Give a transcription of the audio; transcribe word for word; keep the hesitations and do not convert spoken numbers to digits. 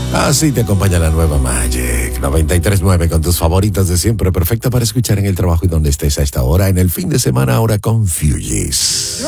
Así te acompaña la nueva Magic noventa y tres punto nueve con tus favoritas de siempre, perfecta para escuchar en el trabajo y donde estés a esta hora, en el fin de semana ahora con Fugis.